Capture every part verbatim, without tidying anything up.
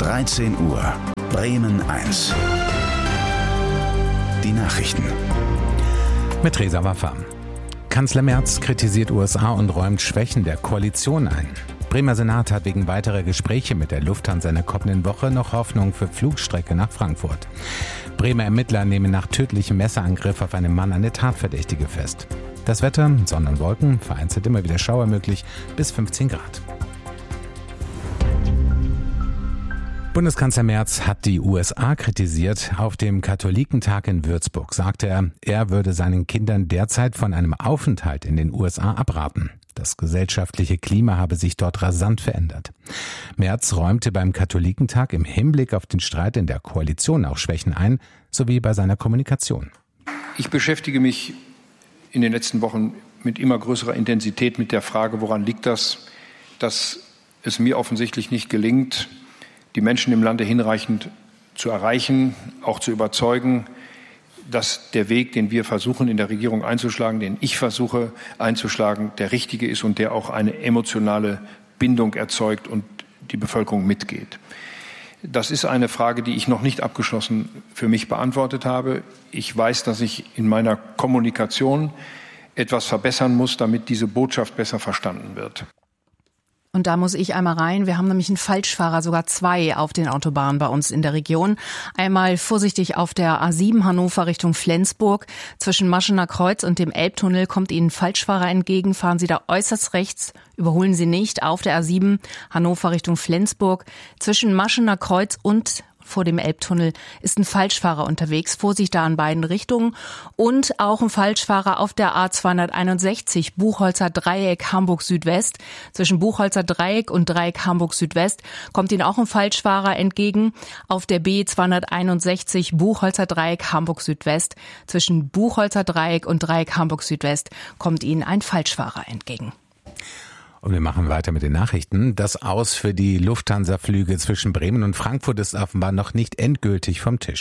dreizehn Uhr, Bremen eins. Die Nachrichten. Mit Reza Waffa. Kanzler Merz kritisiert U S A und räumt Schwächen der Koalition ein. Bremer Senat hat wegen weiterer Gespräche mit der Lufthansa in der kommenden Woche noch Hoffnung für Flugstrecke nach Frankfurt. Bremer Ermittler nehmen nach tödlichem Messerangriff auf einen Mann eine Tatverdächtige fest. Das Wetter, Sonne und Wolken, vereinzelt immer wieder Schauer möglich, bis fünfzehn Grad. Bundeskanzler Merz hat die U S A kritisiert. Auf dem Katholikentag in Würzburg sagte er, er würde seinen Kindern derzeit von einem Aufenthalt in den U S A abraten. Das gesellschaftliche Klima habe sich dort rasant verändert. Merz räumte beim Katholikentag im Hinblick auf den Streit in der Koalition auch Schwächen ein, sowie bei seiner Kommunikation. Ich beschäftige mich in den letzten Wochen mit immer größerer Intensität mit der Frage, woran liegt das, dass es mir offensichtlich nicht gelingt, die Menschen im Lande hinreichend zu erreichen, auch zu überzeugen, dass der Weg, den wir versuchen in der Regierung einzuschlagen, den ich versuche einzuschlagen, der richtige ist und der auch eine emotionale Bindung erzeugt und die Bevölkerung mitgeht. Das ist eine Frage, die ich noch nicht abgeschlossen für mich beantwortet habe. Ich weiß, dass ich in meiner Kommunikation etwas verbessern muss, damit diese Botschaft besser verstanden wird. Und da muss ich einmal rein. Wir haben nämlich einen Falschfahrer, sogar zwei auf den Autobahnen bei uns in der Region. Einmal vorsichtig auf der A sieben Hannover Richtung Flensburg. Zwischen Maschener Kreuz und dem Elbtunnel kommt Ihnen ein Falschfahrer entgegen. Fahren Sie da äußerst rechts, überholen Sie nicht. Auf der A sieben Hannover Richtung Flensburg. Zwischen Maschener Kreuz und vor dem Elbtunnel ist ein Falschfahrer unterwegs. Vorsicht da an beiden Richtungen. Und auch ein Falschfahrer auf der A zweihunderteinundsechzig, Buchholzer Dreieck, Hamburg Südwest. Zwischen Buchholzer Dreieck und Dreieck Hamburg Südwest kommt Ihnen auch ein Falschfahrer entgegen. Auf der B zweihunderteinundsechzig, Buchholzer Dreieck, Hamburg Südwest. Zwischen Buchholzer Dreieck und Dreieck Hamburg Südwest kommt Ihnen ein Falschfahrer entgegen. Und wir machen weiter mit den Nachrichten. Das Aus für die Lufthansa-Flüge zwischen Bremen und Frankfurt ist offenbar noch nicht endgültig vom Tisch.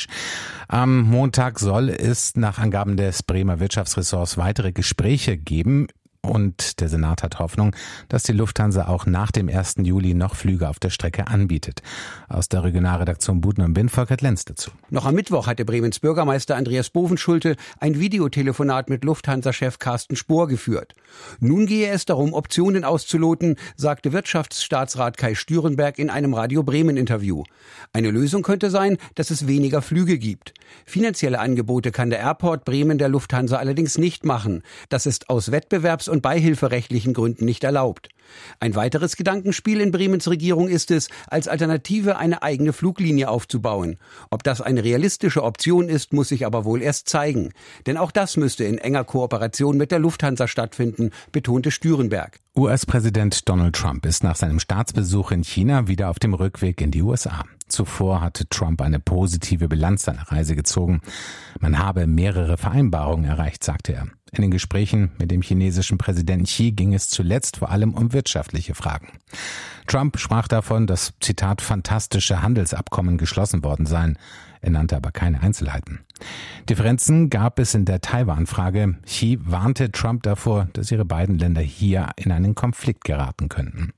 Am Montag soll es nach Angaben des Bremer Wirtschaftsressorts weitere Gespräche geben. Und der Senat hat Hoffnung, dass die Lufthansa auch nach dem ersten Juli noch Flüge auf der Strecke anbietet. Aus der Regionalredaktion Buden und Bin, Volkert Lenz dazu. Noch am Mittwoch hatte Bremens Bürgermeister Andreas Bovenschulte ein Videotelefonat mit Lufthansa-Chef Carsten Spohr geführt. Nun gehe es darum, Optionen auszuloten, sagte Wirtschaftsstaatsrat Kai Stürenberg in einem Radio Bremen-Interview. Eine Lösung könnte sein, dass es weniger Flüge gibt. Finanzielle Angebote kann der Airport Bremen der Lufthansa allerdings nicht machen. Das ist aus Wettbewerbs- und beihilferechtlichen Gründen nicht erlaubt. Ein weiteres Gedankenspiel in Bremens Regierung ist es, als Alternative eine eigene Fluglinie aufzubauen. Ob das eine realistische Option ist, muss sich aber wohl erst zeigen. Denn auch das müsste in enger Kooperation mit der Lufthansa stattfinden, betonte Stürenberg. U S-Präsident Donald Trump ist nach seinem Staatsbesuch in China wieder auf dem Rückweg in die U S A. Zuvor hatte Trump eine positive Bilanz seiner Reise gezogen. Man habe mehrere Vereinbarungen erreicht, sagte er. In den Gesprächen mit dem chinesischen Präsidenten Xi ging es zuletzt vor allem um wirtschaftliche Fragen. Trump sprach davon, dass, Zitat, fantastische Handelsabkommen geschlossen worden seien. Er nannte aber keine Einzelheiten. Differenzen gab es in der Taiwan-Frage. Xi warnte Trump davor, dass ihre beiden Länder hier in einen Konflikt geraten könnten.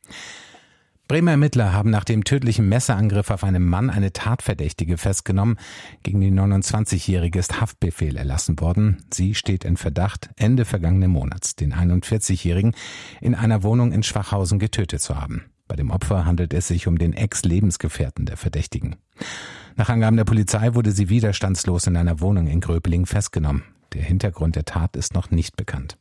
Bremer Ermittler haben nach dem tödlichen Messerangriff auf einen Mann eine Tatverdächtige festgenommen. Gegen die neunundzwanzigjährige ist Haftbefehl erlassen worden. Sie steht in Verdacht, Ende vergangenen Monats den einundvierzigjährigen in einer Wohnung in Schwachhausen getötet zu haben. Bei dem Opfer handelt es sich um den Ex-Lebensgefährten der Verdächtigen. Nach Angaben der Polizei wurde sie widerstandslos in einer Wohnung in Gröpeling festgenommen. Der Hintergrund der Tat ist noch nicht bekannt.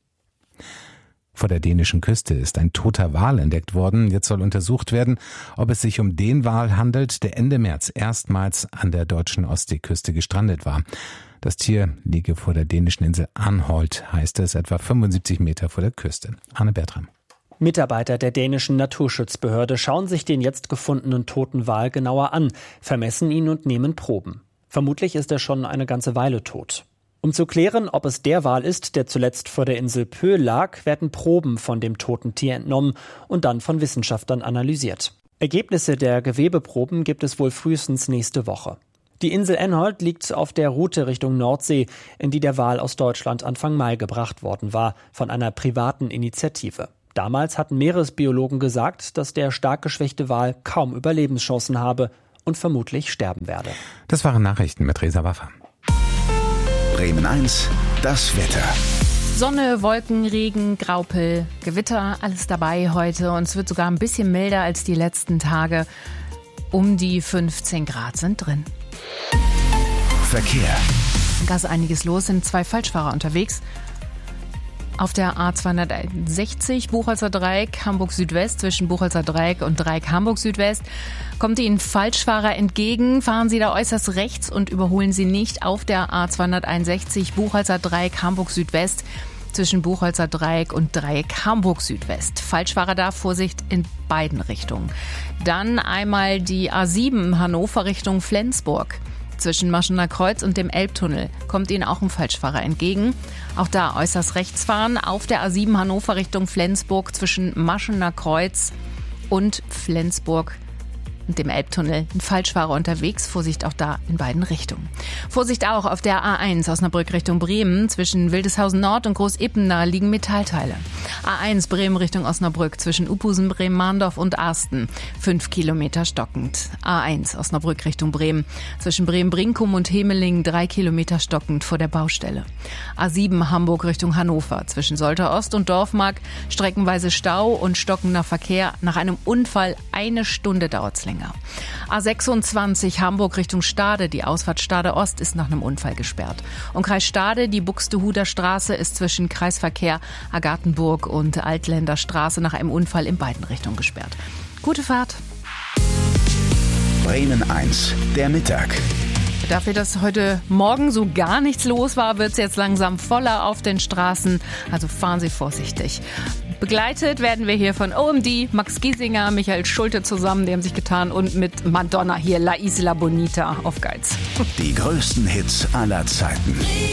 Vor der dänischen Küste ist ein toter Wal entdeckt worden. Jetzt soll untersucht werden, ob es sich um den Wal handelt, der Ende März erstmals an der deutschen Ostseeküste gestrandet war. Das Tier liege vor der dänischen Insel Anholt, heißt es, etwa fünfundsiebzig Meter vor der Küste. Arne Bertram. Mitarbeiter der dänischen Naturschutzbehörde schauen sich den jetzt gefundenen toten Wal genauer an, vermessen ihn und nehmen Proben. Vermutlich ist er schon eine ganze Weile tot. Um zu klären, ob es der Wal ist, der zuletzt vor der Insel Pö lag, werden Proben von dem toten Tier entnommen und dann von Wissenschaftlern analysiert. Ergebnisse der Gewebeproben gibt es wohl frühestens nächste Woche. Die Insel Anholt liegt auf der Route Richtung Nordsee, in die der Wal aus Deutschland Anfang Mai gebracht worden war, von einer privaten Initiative. Damals hatten Meeresbiologen gesagt, dass der stark geschwächte Wal kaum Überlebenschancen habe und vermutlich sterben werde. Das waren Nachrichten mit Resa Waffer. Bremen eins, das Wetter. Sonne, Wolken, Regen, Graupel, Gewitter, alles dabei heute. Und es wird sogar ein bisschen milder als die letzten Tage. Um die fünfzehn Grad sind drin. Verkehr. Da ist einiges los, sind zwei Falschfahrer unterwegs. Auf der A zweihundertsechzig Buchholzer Dreieck, Hamburg Südwest, zwischen Buchholzer Dreieck und Dreieck Hamburg Südwest, kommt Ihnen Falschfahrer entgegen. Fahren Sie da äußerst rechts und überholen Sie nicht auf der A zweihunderteinundsechzig Buchholzer Dreieck, Hamburg Südwest, zwischen Buchholzer Dreieck und Dreieck Hamburg Südwest. Falschfahrer da, Vorsicht in beiden Richtungen. Dann einmal die A sieben Hannover Richtung Flensburg. Zwischen Maschener Kreuz und dem Elbtunnel kommt Ihnen auch ein Falschfahrer entgegen. Auch da äußerst rechts fahren. Auf der A sieben Hannover Richtung Flensburg zwischen Maschener Kreuz und Flensburg und dem Elbtunnel ein Falschfahrer unterwegs. Vorsicht auch da in beiden Richtungen. Vorsicht auch auf der A eins Osnabrück Richtung Bremen. Zwischen Wildeshausen Nord und Groß-Ippener liegen Metallteile. A eins Bremen Richtung Osnabrück zwischen Uphusen, Bremen-Mahndorf und Arsten. Fünf Kilometer stockend. A eins Osnabrück Richtung Bremen. Zwischen Bremen-Brinkum und Hemeling drei Kilometer stockend vor der Baustelle. A sieben Hamburg Richtung Hannover. Zwischen Soltau Ost und Dorfmark streckenweise Stau und stockender Verkehr. Nach einem Unfall eine Stunde dauert's länger. A sechsundzwanzig Hamburg Richtung Stade. Die Ausfahrt Stade Ost ist nach einem Unfall gesperrt. Und Kreis Stade, die Buxtehuder Straße ist zwischen Kreisverkehr Agathenburg und Altländer Straße nach einem Unfall in beiden Richtungen gesperrt. Gute Fahrt. Bremen eins, der Mittag. Dafür, dass heute Morgen so gar nichts los war, wird es jetzt langsam voller auf den Straßen. Also fahren Sie vorsichtig. Begleitet werden wir hier von O M D, Max Giesinger, Michael Schulte zusammen. Die haben sich getan und mit Madonna hier La Isla Bonita. Auf geht's. Die größten Hits aller Zeiten.